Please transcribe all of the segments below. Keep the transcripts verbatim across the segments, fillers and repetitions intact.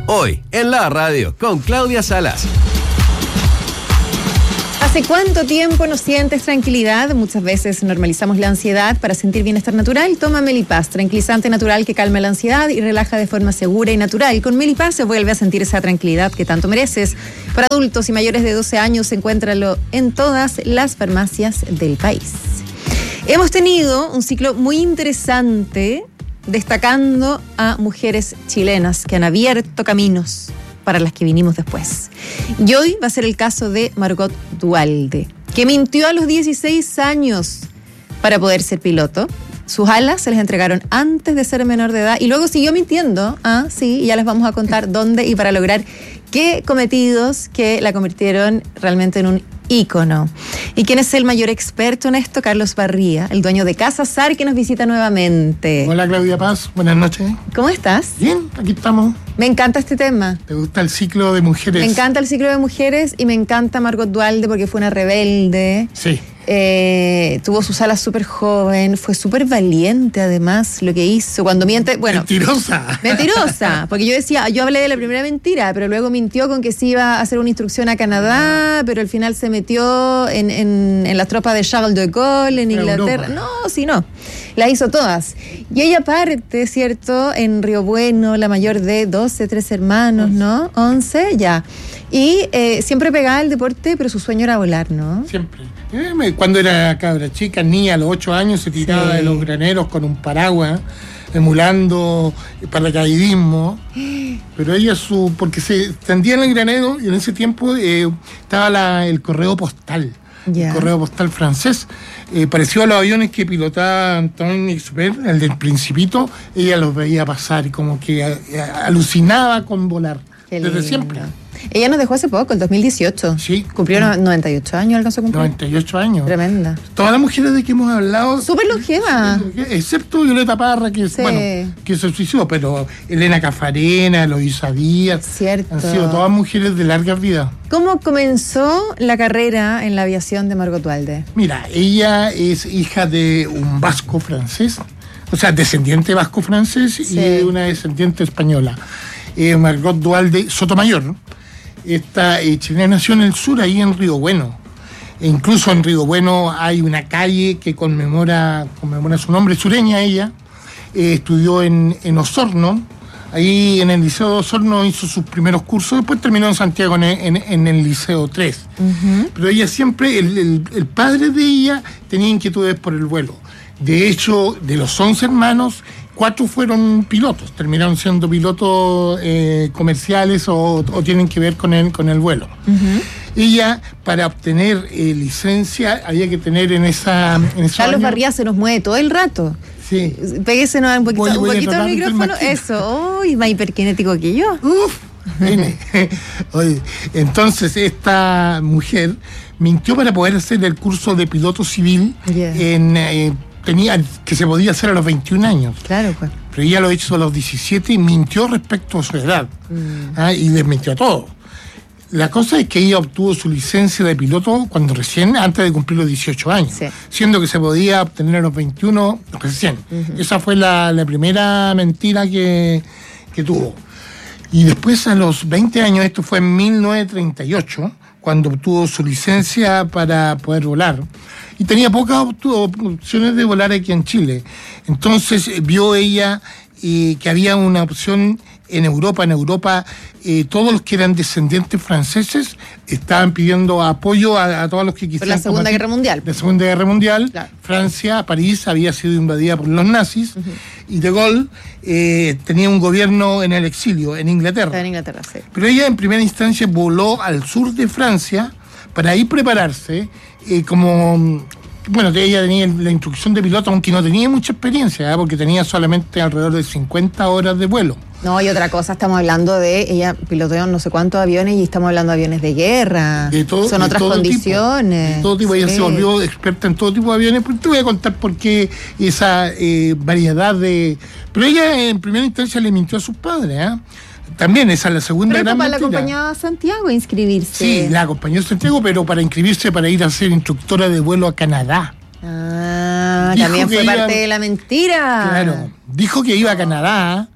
Hoy, en la radio, con Claudia Salas. ¿Hace cuánto tiempo no sientes tranquilidad? Muchas veces normalizamos la ansiedad para sentir bienestar natural. Toma Melipaz, tranquilizante natural que calma la ansiedad y relaja de forma segura y natural. Con Melipaz se vuelve a sentir esa tranquilidad que tanto mereces. Para adultos y mayores de doce años, encuéntralo en todas las farmacias del país. Hemos tenido un ciclo muy interesante destacando a mujeres chilenas que han abierto caminos para las que vinimos después. Y hoy va a ser el caso de Margot Duhalde, que mintió a los dieciséis años para poder ser piloto. Sus alas se les entregaron antes de ser menor de edad y luego siguió mintiendo. Ah, sí, y ya les vamos a contar dónde y para lograr qué cometidos que la convirtieron realmente en un ícono. ¿Y quién es el mayor experto en esto? Carlos Barría, el dueño de Casa Sar, que nos visita nuevamente. Hola, Claudia Paz, buenas noches. ¿Cómo estás? Bien, aquí estamos. Me encanta este tema. ¿Te gusta el ciclo de mujeres? Me encanta el ciclo de mujeres y me encanta Margot Duhalde porque fue una rebelde. Sí. Eh, tuvo sus alas súper joven, fue súper valiente además lo que hizo. Cuando miente, bueno... Mentirosa. Mentirosa, porque yo decía, yo hablé de la primera mentira, pero luego mintió con que se iba a hacer una instrucción a Canadá, pero al final se metió en, en, en las tropas de Charles de Gaulle, en Inglaterra. Europa. No, sí, no. Las hizo todas. Y ella parte, ¿cierto? En Río Bueno, la mayor de doce, tres hermanos, ¿no? once, ya. Y eh, siempre pegaba al deporte, pero su sueño era volar, ¿no? Siempre. Eh, cuando era cabra chica, niña, a los ocho años, se tiraba sí. de los graneros con un paraguas, emulando paracaidismo. Pero ella, su porque se extendía en el granero y en ese tiempo eh, estaba la, el correo postal. Yeah. El correo postal francés. Eh, parecido a los aviones que pilotaba Antoine Exupéry, el del Principito, ella los veía pasar y como que a, a, alucinaba con volar. Qué desde lindo. Siempre. Ella nos dejó hace poco, el dos mil dieciocho. Sí. Cumplió noventa y ocho años, alcanzó a cumplir. noventa y ocho años. Tremenda. Todas las mujeres de que hemos hablado... Súper longeva. Excepto Violeta Parra, que, sí. bueno, que se suicidó, pero Elena Cafarena, Eloísa Díaz... Cierto. Han sido todas mujeres de larga vida. ¿Cómo comenzó la carrera en la aviación de Margot Duhalde? Mira, ella es hija de un vasco francés, o sea, descendiente vasco-francés sí. y de una descendiente española. Eh, Margot Duhalde Sotomayor, ¿no? Esta eh, chilena nació en el sur, ahí en Río Bueno. E incluso en Río Bueno hay una calle que conmemora, conmemora su nombre, sureña ella. Eh, estudió en, en Osorno, ahí en el Liceo de Osorno hizo sus primeros cursos, después terminó en Santiago en, en, en el Liceo tres. Uh-huh. Pero ella siempre, el, el, el padre de ella tenía inquietudes por el vuelo. De hecho, de los once hermanos, cuatro fueron pilotos, terminaron siendo pilotos eh, comerciales o, o tienen que ver con el, con el vuelo. Uh-huh. Ella, para obtener eh, licencia, había que tener en esa... En Carlos Barría se nos mueve todo el rato. Sí. Péguese un poquito, voy, voy un poquito al micrófono. El Eso, uy, oh, más hiperkinético que yo. Uf. Oye, entonces esta mujer mintió para poder hacer el curso de piloto civil yeah. en... Eh, tenía que se podía hacer a los veintiún años. Claro, pues. Pero ella lo hizo a los diecisiete y mintió respecto a su edad. Mm. ¿ah? Y desmintió todo. La cosa es que ella obtuvo su licencia de piloto cuando recién, antes de cumplir los dieciocho años. Sí. Siendo que se podía obtener a los veintiuno recién. Uh-huh. Esa fue la, la primera mentira que, que tuvo. Y después a los veinte años, esto fue en mil novecientos treinta y ocho, cuando obtuvo su licencia para poder volar. Y tenía pocas opciones de volar aquí en Chile. Entonces vio ella eh, que había una opción en Europa. En Europa eh, todos los que eran descendientes franceses estaban pidiendo apoyo a, a todos los que quisieran. Por la Segunda combatir. Guerra Mundial. La Segunda Guerra Mundial. Claro. Francia, París, había sido invadida por los nazis. Uh-huh. Y De Gaulle eh, tenía un gobierno en el exilio, en Inglaterra. En Inglaterra, sí. Pero ella en primera instancia voló al sur de Francia para ahí prepararse. Eh, como, bueno, ella tenía la instrucción de piloto, aunque no tenía mucha experiencia, ¿eh? Porque tenía solamente alrededor de cincuenta horas de vuelo. No, y otra cosa, estamos hablando de, ella piloteó no sé cuántos aviones y estamos hablando de aviones de guerra. De todo, Son de otras todo condiciones. Tipo, de todo tipo, ella sí. se volvió experta en todo tipo de aviones, pero te voy a contar por qué esa eh, variedad de... Pero ella en primera instancia le mintió a sus padres, ¿eh? También esa es la segunda pero gran mentira. Pero la acompañó a Santiago a inscribirse. Sí, la acompañó a Santiago, pero para inscribirse para ir a ser instructora de vuelo a Canadá. Ah, dijo también fue parte iba, de la mentira. Claro, dijo que iba a Canadá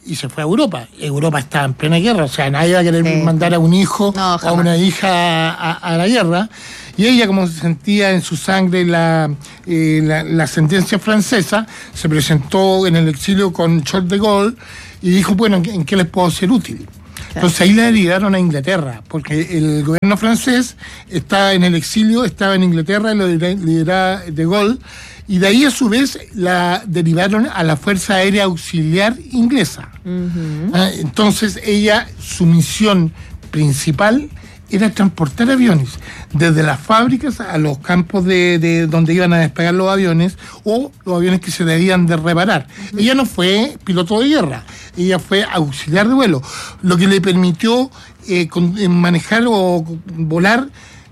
y se fue a Europa. Europa estaba en plena guerra, o sea, nadie iba a querer sí. mandar a un hijo no, o a una hija a, a la guerra. Y ella, como se sentía en su sangre la, eh, la, la sentencia francesa, se presentó en el exilio con Charles de Gaulle y dijo, bueno, ¿en, en qué les puedo ser útil? Entonces ahí la derivaron a Inglaterra, porque el gobierno francés estaba en el exilio, estaba en Inglaterra, lo lideraba de Gaulle, y de ahí a su vez la derivaron a la Fuerza Aérea Auxiliar Inglesa. Uh-huh. Ah, entonces ella, su misión principal era transportar aviones desde las fábricas a los campos de, de donde iban a despegar los aviones o los aviones que se debían de reparar. Uh-huh. Ella no fue piloto de guerra, ella fue auxiliar de vuelo, lo que le permitió eh, con, eh, manejar o volar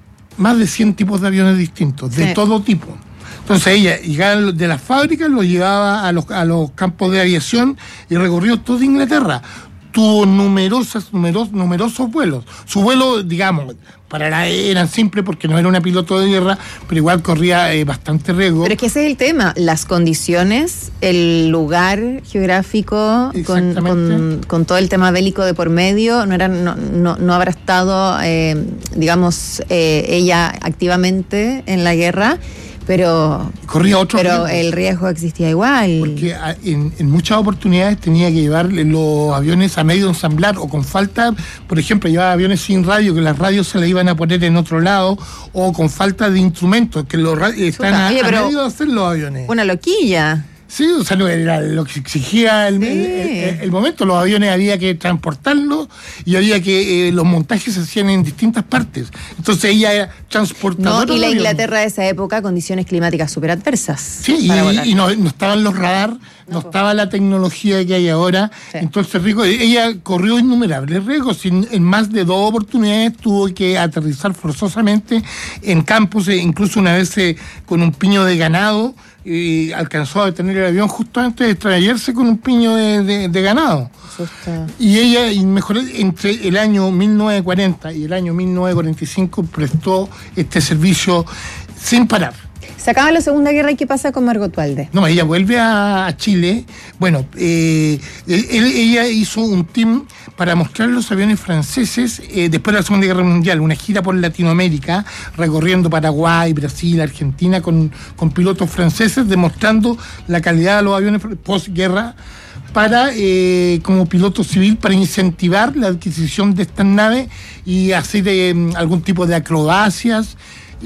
más de cien tipos de aviones distintos, de sí. todo tipo. Entonces ella llegaba de las fábricas, lo llevaba a los, a los campos de aviación y recorrió toda Inglaterra. Tuvo numerosas, numeros, numerosos vuelos. Su vuelo, digamos, para la eran simples porque no era una piloto de guerra, pero igual corría eh, bastante riesgo. Pero es que ese es el tema, las condiciones, el lugar geográfico, con, con, con todo el tema bélico de por medio, no eran, no, no, no habrá estado, eh, digamos, eh, ella activamente en la guerra. Pero, corría otro pero riesgo. El riesgo existía igual. Porque en, en muchas oportunidades tenía que llevar los aviones a medio ensamblar o con falta, por ejemplo, llevaba aviones sin radio, que las radios se le iban a poner en otro lado, o con falta de instrumentos, que los están a, Oye, a medio de hacer los aviones. Una loquilla. Sí, o sea, no era lo que exigía el, sí. el, el, el momento. Los aviones había que transportarlos y había que... Eh, los montajes se hacían en distintas partes. Entonces ella era transportadora. No, y la Inglaterra de esa época, condiciones climáticas súper adversas. Sí, y, y no, no estaban los radar, no, no estaba la tecnología que hay ahora. Sí. Entonces, rico, ella corrió innumerables riesgos. En, en más de dos oportunidades tuvo que aterrizar forzosamente en campos, incluso una vez eh, con un piño de ganado, y alcanzó a detener el avión justo antes de extraerse con un piño de, de, de ganado. Asusta. Y ella, y mejor, entre el año mil novecientos cuarenta y el año mil novecientos cuarenta y cinco prestó este servicio sin parar. Se acaba la Segunda Guerra y ¿qué pasa con Margot Walde? No, ella vuelve a, a Chile. Bueno, eh, él, ella hizo un team para mostrar los aviones franceses eh, después de la Segunda Guerra Mundial, una gira por Latinoamérica, recorriendo Paraguay, Brasil, Argentina, con, con pilotos franceses, demostrando la calidad de los aviones postguerra para, eh, como piloto civil, para incentivar la adquisición de estas naves y hacer eh, algún tipo de acrobacias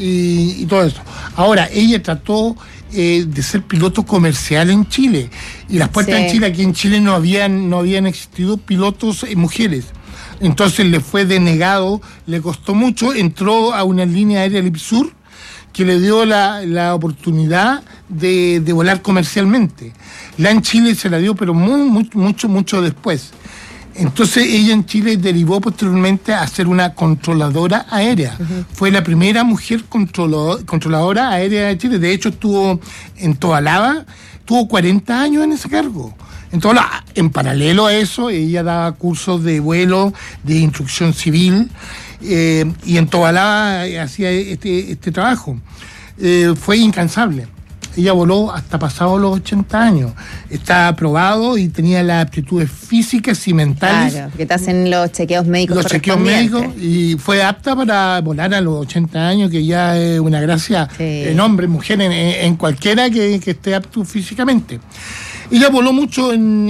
y, y todo eso. Ahora, ella trató eh, de ser piloto comercial en Chile, y las puertas sí. en Chile, aquí en Chile no habían, no habían existido pilotos eh, mujeres. Entonces le fue denegado, le costó mucho, entró a una línea aérea Lipsur que le dio la, la oportunidad de, de volar comercialmente. La en Chile se la dio, pero muy, mucho, mucho, mucho después. Entonces ella en Chile derivó posteriormente a ser una controladora aérea. Uh-huh. Fue la primera mujer controlador, controladora aérea de Chile. De hecho, estuvo en Tobalaba, tuvo cuarenta años en ese cargo. Entonces, en paralelo a eso, ella daba cursos de vuelo, de instrucción civil, eh, y en Tobalaba hacía este, este trabajo. Eh, fue incansable. Ella voló hasta pasados los ochenta años. Está aprobado y tenía las aptitudes físicas y mentales. Claro, que te hacen los chequeos médicos. Los chequeos médicos, y fue apta para volar a los ochenta años, que ya es una gracia sí. en hombre, mujer, en, en cualquiera que, que esté apto físicamente. Ella voló mucho en,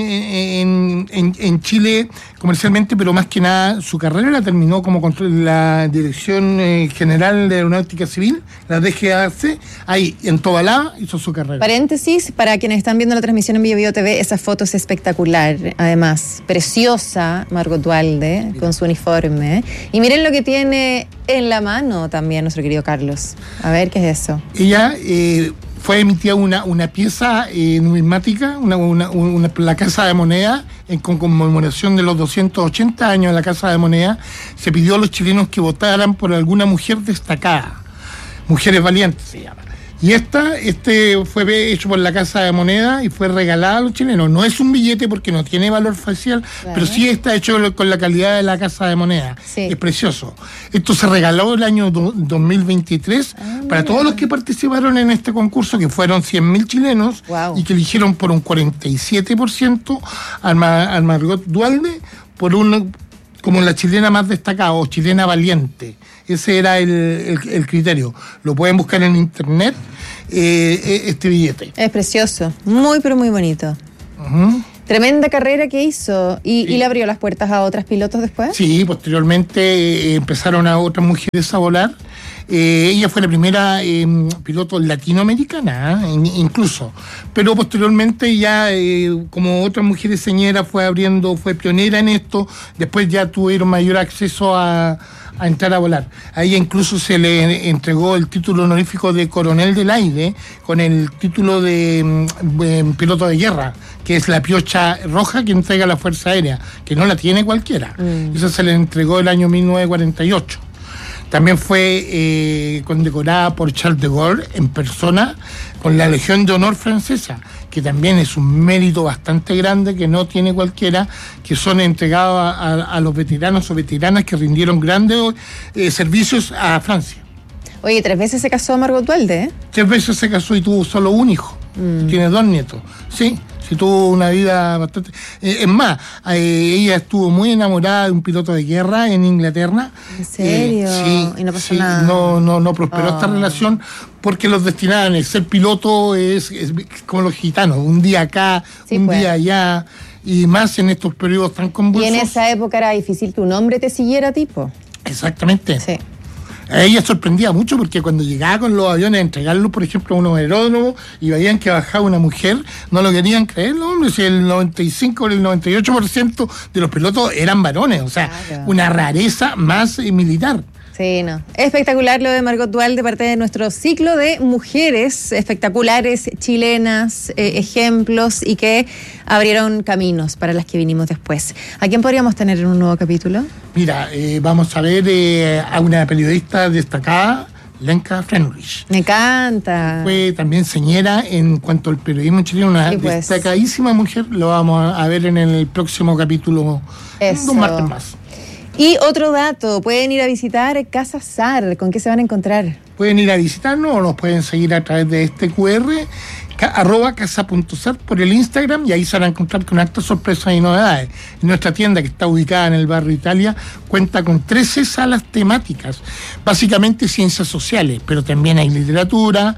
en, en, en Chile comercialmente, pero más que nada su carrera la terminó como control, la Dirección eh, General de Aeronáutica Civil, la D G A C, ahí en Tobalaba hizo su carrera. Paréntesis, para quienes están viendo la transmisión en Bio Bio T V, esa foto es espectacular, además, preciosa Margot Walde, Mira. con su uniforme. Y miren lo que tiene en la mano también nuestro querido Carlos. A ver, ¿qué es eso? Ella... Eh, fue emitida una, una pieza eh, numismática, una, una, una, la Casa de Moneda, en con conmemoración de los doscientos ochenta años de la Casa de Moneda. Se pidió a los chilenos que votaran por alguna mujer destacada, Mujeres Valientes se llama. Y esta, este fue hecho por la Casa de Moneda y fue regalada a los chilenos. No es un billete porque no tiene valor facial, claro, pero sí está hecho con la calidad de la Casa de Moneda. Sí. Es precioso. Esto se regaló el año do, dos mil veintitrés ah, para todos los que participaron en este concurso, que fueron cien mil chilenos, wow, y que eligieron por un cuarenta y siete por ciento a, Ma, a Margot Duhalde por un, como la chilena más destacada o chilena valiente. Ese era el, el, el criterio. Lo pueden buscar en internet, eh, este billete. Es precioso, muy pero muy bonito. Uh-huh. Tremenda carrera que hizo. ¿Y, sí. ¿Y le abrió las puertas a otras pilotos después? Sí, posteriormente eh, empezaron a otras mujeres a volar. Eh, ella fue la primera eh, piloto latinoamericana, eh, incluso. Pero posteriormente ya, eh, como otras mujeres señeras, fue abriendo, fue pionera en esto. Después ya tuvieron mayor acceso a, a entrar a volar. A ella incluso se le entregó el título honorífico de coronel del aire con el título de, de piloto de guerra, que es la piocha roja que entrega la Fuerza Aérea, que no la tiene cualquiera. Mm. Eso se le entregó el año mil novecientos cuarenta y ocho. También fue eh, condecorada por Charles de Gaulle en persona con la Legión de Honor francesa, que también es un mérito bastante grande que no tiene cualquiera, que son entregados a, a, a los veteranos o veteranas que rindieron grandes eh, servicios a Francia. Oye, tres veces se casó Margot Duhalde, ¿eh? Tres veces se casó y tuvo solo un hijo. Mm. Tiene dos nietos, sí. Sí, tuvo una vida bastante... Eh, es más, eh, ella estuvo muy enamorada de un piloto de guerra en Inglaterra. ¿En serio? Eh, sí, y no pasó sí, nada. No, no, no prosperó oh. esta relación porque los destinaban. El ser piloto es, es como los gitanos, un día acá, sí, un pues. día allá, y más en estos periodos tan convulsos. Y en esa época era difícil que un hombre te siguiera, tipo. Exactamente. Sí. A ella sorprendía mucho porque cuando llegaba con los aviones a entregarlos, por ejemplo, a unos aeródromos y veían que bajaba una mujer, no lo querían creer, ¿no? Hombre, si el noventa y cinco o el noventa y ocho por ciento de los pilotos eran varones, o sea, claro, una rareza más eh, militar. Sí, no. Espectacular lo de Margot Duhalde, parte de nuestro ciclo de mujeres espectaculares, chilenas, eh, ejemplos y que abrieron caminos para las que vinimos después. ¿A quién podríamos tener en un nuevo capítulo? Mira, eh, vamos a ver eh, a una periodista destacada, Lenka Frenrich. Me encanta. Fue también señera en cuanto al periodismo chileno, una sí, pues. destacadísima mujer. Lo vamos a ver en el próximo capítulo, Eso. un martes más. Y otro dato, pueden ir a visitar Casa Sar. ¿Con qué se van a encontrar? Pueden ir a visitarnos o nos pueden seguir a través de este cu erre, ca, arroba casa.sar por el Instagram, y ahí se van a encontrar con hartas sorpresas y novedades. Nuestra tienda, que está ubicada en el barrio Italia, cuenta con trece salas temáticas, básicamente ciencias sociales, pero también hay literatura,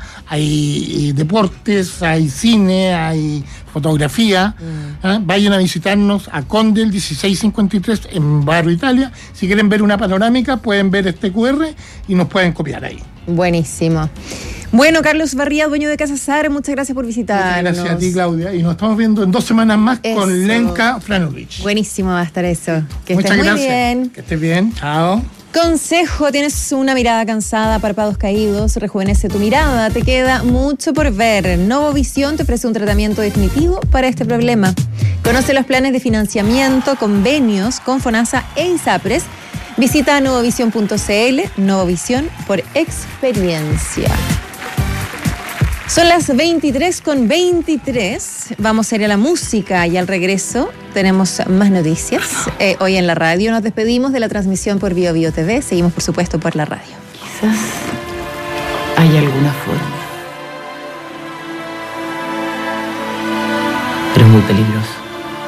hay eh, deportes, hay cine, hay fotografía. Mm. ¿eh? Vayan a visitarnos a Condel dieciséis cincuenta y tres en Barrio Italia. Si quieren ver una panorámica, pueden ver este cu erre y nos pueden copiar ahí. Buenísimo. Bueno, Carlos Barría, dueño de Casa Sar, muchas gracias por visitarnos. Muchas gracias a ti, Claudia. Y nos estamos viendo en dos semanas más eso. Con Lenka Frenrich. Buenísimo va a estar eso. Que muchas estés gracias. Muy bien. Que estés bien. Chao. Consejo, tienes una mirada cansada, párpados caídos, rejuvenece tu mirada, te queda mucho por ver. Novovisión te ofrece un tratamiento definitivo para este problema. Conoce los planes de financiamiento, convenios con FONASA e ISAPRES. Visita novovisión punto cl, Novovisión por experiencia. Son las veintitrés con veintitrés. Vamos a ir a la música y al regreso tenemos más noticias. Eh, hoy en la radio nos despedimos de la transmisión por Bio Bio T V. Seguimos, por supuesto, por la radio. Quizás hay alguna forma, pero es muy peligroso.